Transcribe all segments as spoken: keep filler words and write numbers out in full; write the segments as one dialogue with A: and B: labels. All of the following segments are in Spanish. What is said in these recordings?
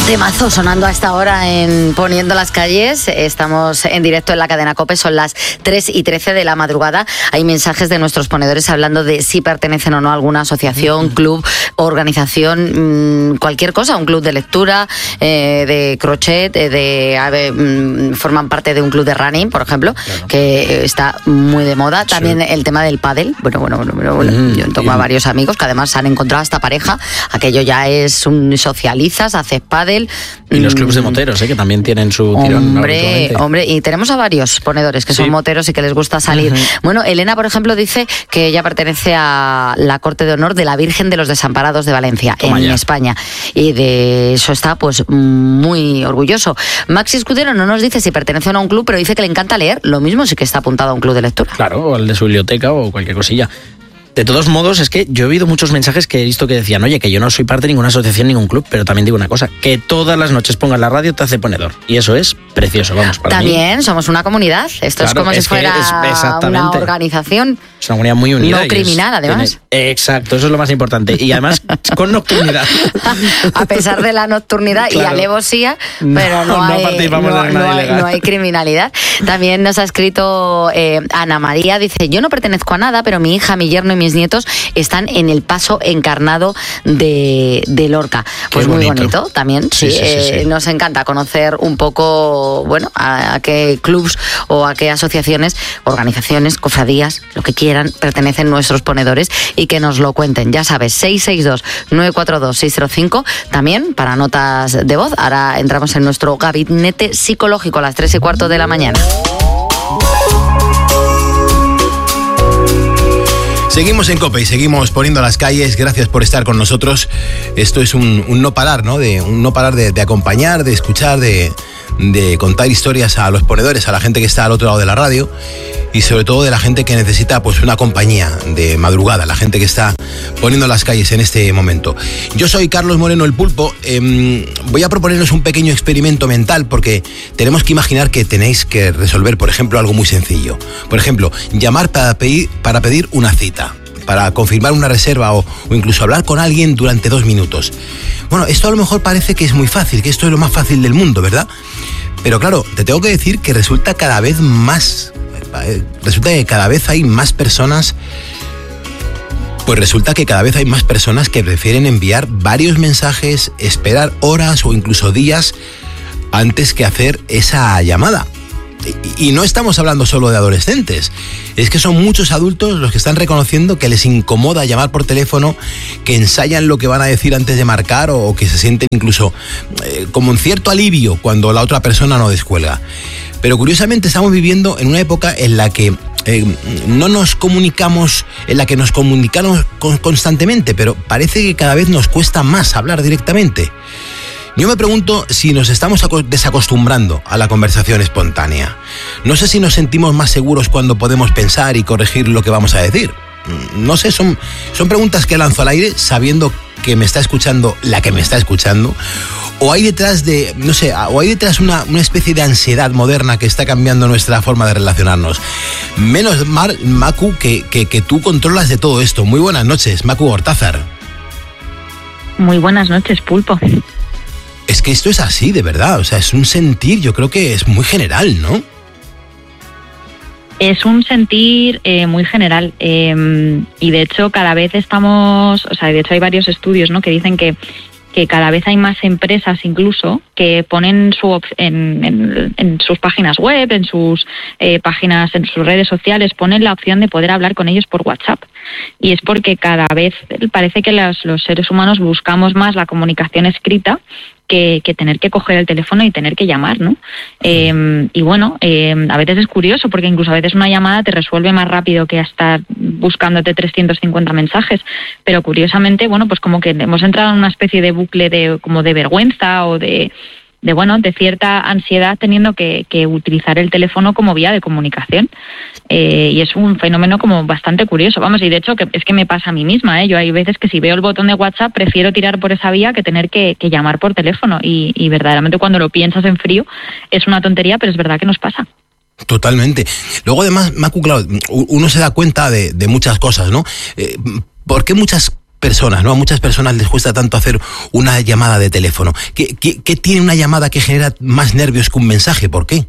A: Temazo sonando a esta hora en Poniendo las Calles. Estamos en directo en la cadena COPE, son las tres y trece de la madrugada. Hay mensajes de nuestros ponedores hablando de si pertenecen o no a alguna asociación, club, organización, mmm, cualquier cosa, un club de lectura, eh, de crochet, de, de mmm, forman parte de un club de running, por ejemplo, claro, que está muy de moda. También sí. El tema del pádel. Bueno, bueno, bueno, bueno, bueno. Mm, yo tengo a varios amigos que además han encontrado esta pareja. Aquello ya es un socializas, haces pádel.
B: Y los clubes de moteros, ¿eh? Que también tienen su tirón.
A: Hombre, ¿no? hombre, y tenemos a varios ponedores que sí. son moteros y que les gusta salir. Uh-huh. Bueno, Elena, por ejemplo, dice que ella pertenece a la Corte de Honor de la Virgen de los Desamparados de Valencia, Toma en ya. España. Y de eso está, pues, muy orgulloso. Maxi Escudero no nos dice si pertenece o no a un club, pero dice que le encanta leer. Lo mismo sí que está apuntado a un club de lectura.
B: Claro, o al de su biblioteca o cualquier cosilla. De todos modos, es que yo he oído muchos mensajes que he visto que decían, oye, que yo no soy parte de ninguna asociación, ningún club, pero también digo una cosa, que todas las noches pongas la radio te hace ponedor. Y eso es precioso, vamos, para
A: También
B: mí.
A: somos una comunidad. Esto claro, es como es si fuera es, una organización.
B: Es una comunidad muy unida.
A: No criminal, además.
B: Tiene, exacto, eso es lo más importante. Y además, con nocturnidad.
A: A pesar de la nocturnidad claro. y alevosía, pero no, no, hay,
B: participamos
A: no,
B: de nada
A: no, hay,
B: ilegal.
A: no hay criminalidad. También nos ha escrito eh, Ana María, dice, yo no pertenezco a nada, pero mi hija, mi yerno y mis nietos están en el paso encarnado de, de Lorca. Pues
B: Qué
A: muy
B: bonito.
A: bonito también, sí, sí, sí, eh, sí, sí. Nos encanta conocer un poco, bueno, a, a qué clubs o a qué asociaciones, organizaciones, cofradías, lo que quieran, pertenecen nuestros ponedores y que nos lo cuenten. Ya sabes, seis seis dos, nueve cuatro dos, seis cero cinco, también para notas de voz. Ahora entramos en nuestro gabinete psicológico a las tres y cuarto de la mañana.
C: Seguimos en COPE y seguimos poniendo las calles. Gracias por estar con nosotros. Esto es un, un no parar, ¿no? De, un no parar de, de acompañar, de escuchar, de, de contar historias a los ponedores, a la gente que está al otro lado de la radio y sobre todo de la gente que necesita pues una compañía de madrugada, la gente que está poniendo las calles en este momento. Yo soy Carlos Moreno el Pulpo. Eh, voy a proponernos un pequeño experimento mental porque tenemos que imaginar que tenéis que resolver, por ejemplo, algo muy sencillo. Por ejemplo, llamar para pedir, para pedir una cita, para confirmar una reserva o, o incluso hablar con alguien durante dos minutos. Bueno, esto a lo mejor parece que es muy fácil, que esto es lo más fácil del mundo, ¿verdad? Pero claro, te tengo que decir que resulta cada vez más, resulta que cada vez hay más personas, pues resulta que cada vez hay más personas que prefieren enviar varios mensajes, esperar horas o incluso días antes que hacer esa llamada. Y no estamos hablando solo de adolescentes, es que son muchos adultos los que están reconociendo que les incomoda llamar por teléfono, que ensayan lo que van a decir antes de marcar o que se sienten incluso eh, como un cierto alivio cuando la otra persona no descuelga. Pero curiosamente estamos viviendo en una época en la que eh, no nos comunicamos, en la que nos comunicamos constantemente, pero parece que cada vez nos cuesta más hablar directamente. Yo me pregunto si nos estamos desacostumbrando a la conversación espontánea. No sé si nos sentimos más seguros cuando podemos pensar y corregir lo que vamos a decir. No sé, son, son preguntas que lanzo al aire sabiendo que me está escuchando la que me está escuchando. O hay detrás de, no sé, o hay detrás una, una especie de ansiedad moderna que está cambiando nuestra forma de relacionarnos. Menos mal, Macu, que, que, que tú controlas de todo esto. Muy buenas noches, Macu Gortázar.
D: Muy buenas noches, Pulpo.
C: Es que esto es así, de verdad, o sea, es un sentir, yo creo que es muy general, ¿no?
D: Es un sentir eh, muy general eh, y de hecho cada vez estamos, o sea, de hecho hay varios estudios, ¿no?, que dicen que, que cada vez hay más empresas incluso que ponen su op- en, en, en sus páginas web, en sus eh, páginas, en sus redes sociales, ponen la opción de poder hablar con ellos por WhatsApp. Y es porque cada vez parece que los, los seres humanos buscamos más la comunicación escrita Que, que tener que coger el teléfono y tener que llamar, ¿no? Eh, y bueno, eh, a veces es curioso porque incluso a veces una llamada te resuelve más rápido que estar buscándote trescientos cincuenta mensajes, pero curiosamente, bueno, pues como que hemos entrado en una especie de bucle de como de vergüenza o de de bueno, de cierta ansiedad teniendo que, que utilizar el teléfono como vía de comunicación. Eh, y es un fenómeno como bastante curioso. Vamos, y de hecho que es que me pasa a mí misma, ¿eh? Yo hay veces que si veo el botón de WhatsApp prefiero tirar por esa vía que tener que, que llamar por teléfono. Y, y verdaderamente cuando lo piensas en frío es una tontería, pero es verdad que nos pasa.
C: Totalmente. Luego además, Macu, claro, uno se da cuenta de, de muchas cosas, ¿no? Eh, ¿Por qué muchas personas, ¿no? A muchas personas les cuesta tanto hacer una llamada de teléfono. ¿Qué, qué, qué tiene una llamada que genera más nervios que un mensaje? ¿Por qué?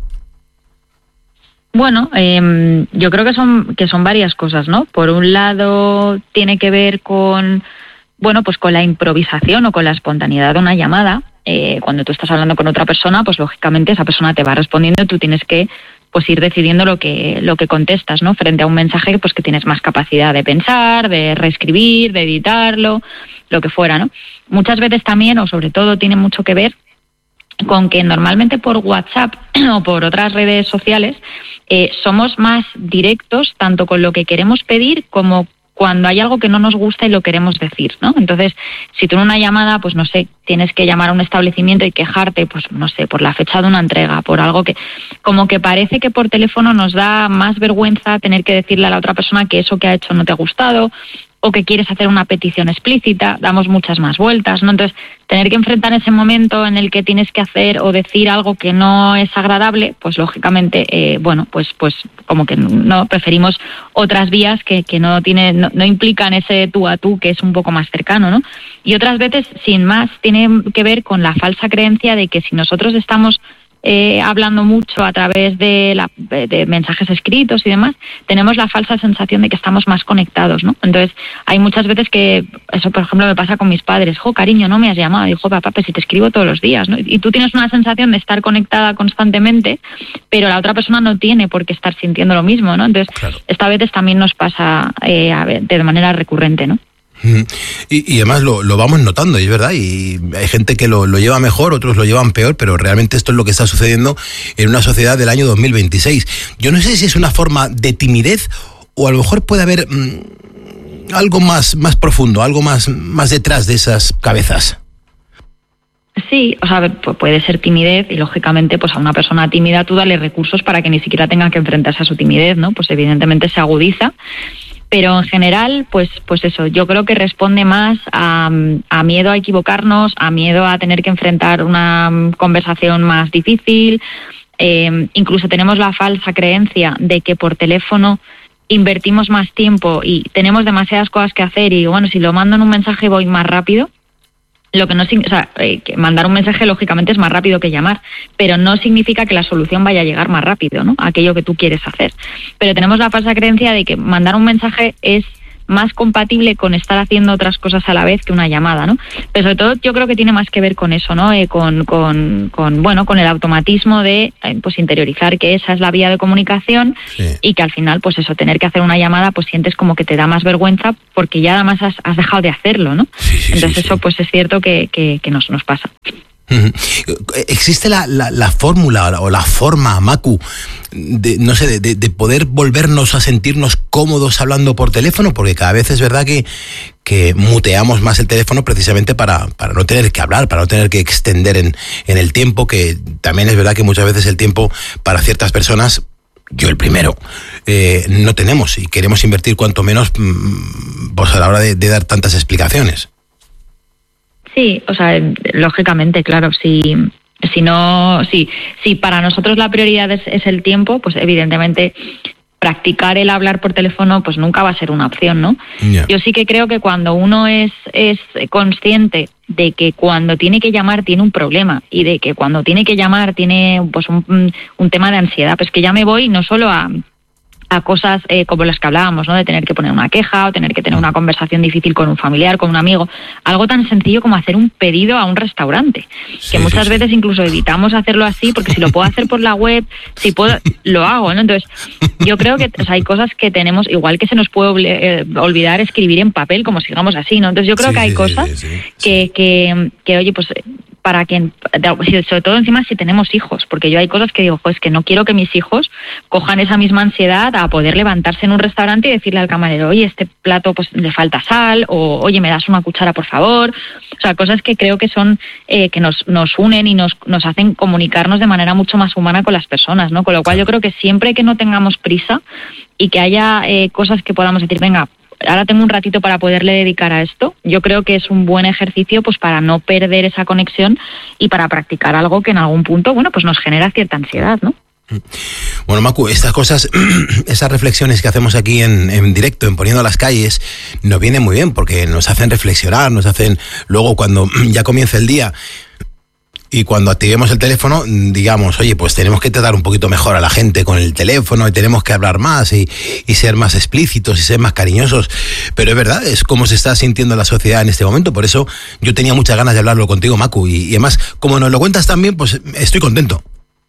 D: Bueno, eh, yo creo que son que son varias cosas, ¿no? Por un lado tiene que ver con, bueno, pues con la improvisación o con la espontaneidad de una llamada. Eh, cuando tú estás hablando con otra persona, pues lógicamente esa persona te va respondiendo y tú tienes que pues ir decidiendo lo que lo que contestas, ¿no? Frente a un mensaje pues que tienes más capacidad de pensar, de reescribir, de editarlo, lo que fuera, ¿no? Muchas veces también, o sobre todo, tiene mucho que ver con que normalmente por WhatsApp o por otras redes sociales eh, somos más directos tanto con lo que queremos pedir como cuando hay algo que no nos gusta y lo queremos decir, ¿no? Entonces, si tú en una llamada, pues no sé, tienes que llamar a un establecimiento y quejarte, pues no sé, por la fecha de una entrega, por algo que, como que parece que por teléfono nos da más vergüenza tener que decirle a la otra persona que eso que ha hecho no te ha gustado, o que quieres hacer una petición explícita, damos muchas más vueltas, ¿no? Entonces, tener que enfrentar ese momento en el que tienes que hacer o decir algo que no es agradable, pues lógicamente, eh, bueno, pues pues como que no preferimos otras vías que, que no tienen, no, no implican ese tú a tú, que es un poco más cercano, ¿no? Y otras veces, sin más, tiene que ver con la falsa creencia de que si nosotros estamos Eh, hablando mucho a través de, la, de mensajes escritos y demás, tenemos la falsa sensación de que estamos más conectados, ¿no? Entonces, hay muchas veces que, eso por ejemplo me pasa con mis padres, jo, cariño, no me has llamado, y jo, papá, pues si te escribo todos los días, ¿no? Y tú tienes una sensación de estar conectada constantemente, pero la otra persona no tiene por qué estar sintiendo lo mismo, ¿no? Entonces, claro, esta veces también nos pasa eh, a ver, de manera recurrente, ¿no?
C: Y, y además lo, lo vamos notando, y es verdad, y hay gente que lo, lo lleva mejor, otros lo llevan peor, pero realmente esto es lo que está sucediendo en una sociedad del año dos mil veintiséis. Yo no sé si es una forma de timidez o a lo mejor puede haber mmm, algo más, más profundo, algo más, más detrás de esas cabezas.
D: Sí, o sea, puede ser timidez y lógicamente pues a una persona tímida tú dale recursos para que ni siquiera tenga que enfrentarse a su timidez, ¿no? Pues evidentemente se agudiza. Pero en general, pues pues eso, yo creo que responde más a, a miedo a equivocarnos, a miedo a tener que enfrentar una conversación más difícil. Eh, incluso tenemos la falsa creencia de que por teléfono invertimos más tiempo y tenemos demasiadas cosas que hacer y bueno, si lo mando en un mensaje voy más rápido. Lo que no, o sea, eh, que mandar un mensaje lógicamente es más rápido que llamar, pero no significa que la solución vaya a llegar más rápido, ¿no? Aquello que tú quieres hacer. Pero tenemos la falsa creencia de que mandar un mensaje es más compatible con estar haciendo otras cosas a la vez que una llamada, ¿no? Pero sobre todo yo creo que tiene más que ver con eso, ¿no? Eh, con, con, con, bueno, con el automatismo de eh, pues interiorizar que esa es la vía de comunicación, sí, y que al final, pues eso, tener que hacer una llamada, pues sientes como que te da más vergüenza porque ya además has, has dejado de hacerlo, ¿no? Sí, sí, Entonces sí, eso sí. pues es cierto que, que, que nos, nos pasa.
C: ¿Existe la, la, la fórmula o la forma, Macu, de, no sé, de, de poder volvernos a sentirnos cómodos hablando por teléfono? Porque cada vez es verdad que, que muteamos más el teléfono precisamente para, para no tener que hablar, para no tener que extender en, en el tiempo, que también es verdad que muchas veces el tiempo para ciertas personas, yo el primero, eh, no tenemos y queremos invertir cuanto menos pues a la hora de, de dar tantas explicaciones.
D: Sí, o sea, lógicamente, claro, si, si no, si, si para nosotros la prioridad es, es el tiempo, pues evidentemente practicar el hablar por teléfono pues nunca va a ser una opción, ¿no? Yeah. Yo sí que creo que cuando uno es, es consciente de que cuando tiene que llamar tiene un problema y de que cuando tiene que llamar tiene pues un, un tema de ansiedad, pues que ya me voy no solo a... a cosas eh, como las que hablábamos, ¿no? De tener que poner una queja o tener que tener una conversación difícil con un familiar, con un amigo. Algo tan sencillo como hacer un pedido a un restaurante, sí, que muchas sí, veces sí. incluso evitamos hacerlo así, porque si lo puedo hacer por la web, si puedo, lo hago, ¿no? Entonces, yo creo que o sea, hay cosas que tenemos, igual que se nos puede eh, olvidar escribir en papel, como sigamos así, ¿no? Entonces yo creo sí, que hay sí, cosas sí, sí, sí. Que, que, que, oye, pues... para quien, sobre todo encima si tenemos hijos, porque yo hay cosas que digo, pues que no quiero que mis hijos cojan esa misma ansiedad a poder levantarse en un restaurante y decirle al camarero, oye, este plato pues le falta sal, o oye, me das una cuchara por favor. O sea, cosas que creo que son, eh, que nos, nos unen y nos, nos hacen comunicarnos de manera mucho más humana con las personas, ¿no? Con lo cual yo creo que siempre que no tengamos prisa y que haya eh, cosas que podamos decir, venga, ahora tengo un ratito para poderle dedicar a esto, yo creo que es un buen ejercicio pues para no perder esa conexión y para practicar algo que en algún punto, bueno, pues nos genera cierta ansiedad, ¿no?
C: Bueno, Macu, estas cosas, esas reflexiones que hacemos aquí en, en directo, en Poniendo las Calles, nos vienen muy bien porque nos hacen reflexionar, nos hacen luego cuando ya comienza el día y cuando activemos el teléfono, digamos, oye, pues tenemos que tratar un poquito mejor a la gente con el teléfono y tenemos que hablar más y, y ser más explícitos y ser más cariñosos. Pero es verdad, es como se está sintiendo la sociedad en este momento. Por eso yo tenía muchas ganas de hablarlo contigo, Macu. Y, y además, como nos lo cuentas también, pues estoy contento.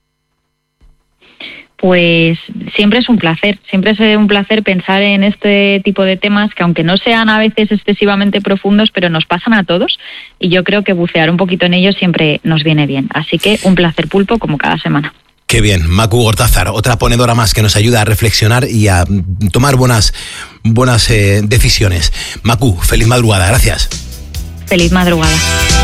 D: Pues siempre es un placer, siempre es un placer pensar en este tipo de temas que aunque no sean a veces excesivamente profundos, pero nos pasan a todos y yo creo que bucear un poquito en ellos siempre nos viene bien. Así que un placer, Pulpo, como cada semana.
C: Qué bien, Macu Gortázar, otra ponedora más que nos ayuda a reflexionar y a tomar buenas, buenas eh, decisiones. Macu, feliz madrugada, gracias.
D: Feliz madrugada.